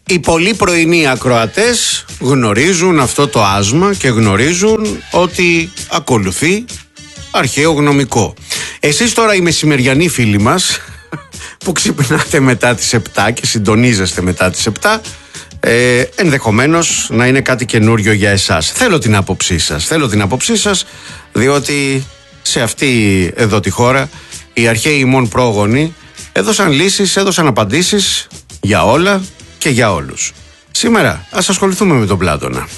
Οι πολύ πρωινοί ακροατές γνωρίζουν αυτό το άσμα και γνωρίζουν ότι ακολουθεί αρχαίο γνωμικό. Εσείς τώρα οι μεσημεριανοί φίλοι μας που ξυπνάτε μετά τις 7 και συντονίζεστε μετά τις 7, ενδεχομένως να είναι κάτι καινούριο για εσάς. Θέλω την άποψή σας, διότι σε αυτή εδώ τη χώρα οι αρχαίοι ημών πρόγονοι έδωσαν λύσεις, έδωσαν απαντήσεις για όλα και για όλους. Σήμερα ας ασχοληθούμε με τον Πλάτωνα.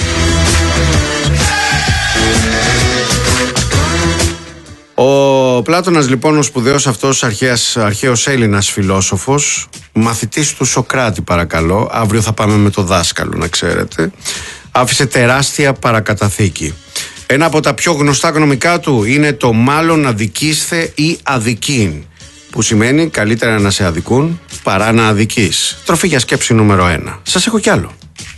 Ο Πλάτωνας λοιπόν, ο σπουδαίος αυτός αρχαίος Έλληνας φιλόσοφος, μαθητής του Σοκράτη παρακαλώ, αύριο θα πάμε με το δάσκαλο να ξέρετε, άφησε τεράστια παρακαταθήκη. Ένα από τα πιο γνωστά γνωμικά του είναι το μάλλον αδικήσθε ή αδικήν, που σημαίνει καλύτερα να σε αδικούν παρά να αδικείς. Τροφή για σκέψη νούμερο 1. Σας έχω κι άλλο.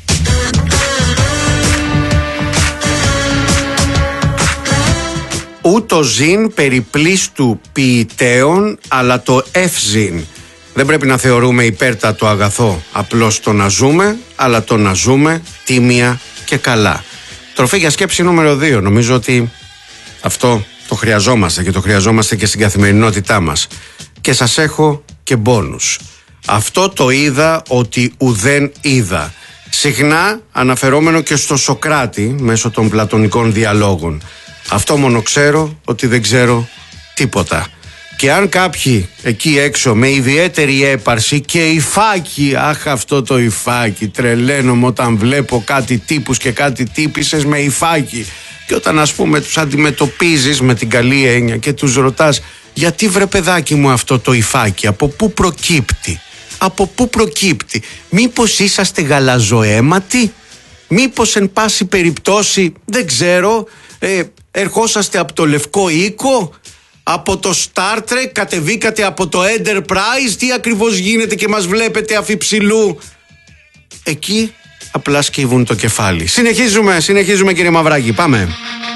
Ούτω ζήν περιπλήστου ποιητέων, αλλά το ευζήν. Δεν πρέπει να θεωρούμε υπέρτατο αγαθό απλώς το να ζούμε, αλλά το να ζούμε τίμια και καλά. Τροφή για σκέψη νούμερο 2. Νομίζω ότι αυτό το χρειαζόμαστε και το χρειαζόμαστε και στην καθημερινότητά μας. Και σας έχω και μπόνους. Αυτό το είδα ότι ουδέν είδα. Συχνά αναφερόμενο και στο Σοκράτη μέσω των πλατωνικών διαλόγων. Αυτό μόνο ξέρω, ότι δεν ξέρω τίποτα. Και αν κάποιοι εκεί έξω με ιδιαίτερη έπαρση και υφάκι, αχ αυτό το υφάκι, τρελαίνομαι όταν βλέπω κάτι τύπους και κάτι τύπισσες με υφάκι. Και όταν ας πούμε τους αντιμετωπίζεις με την καλή έννοια και τους ρωτάς, γιατί βρε παιδάκι μου αυτό το υφάκι, από πού προκύπτει, μήπως είσαστε γαλαζοαίματοι, μήπως εν πάση περιπτώσει, δεν ξέρω, ερχόσαστε από το Λευκό Οίκο, από το Star Trek, κατεβήκατε από το Enterprise, τι ακριβώς γίνεται και μας βλέπετε αφιψηλού. Εκεί απλά σκύβουν το κεφάλι. Συνεχίζουμε κύριε Μαυράκη, πάμε.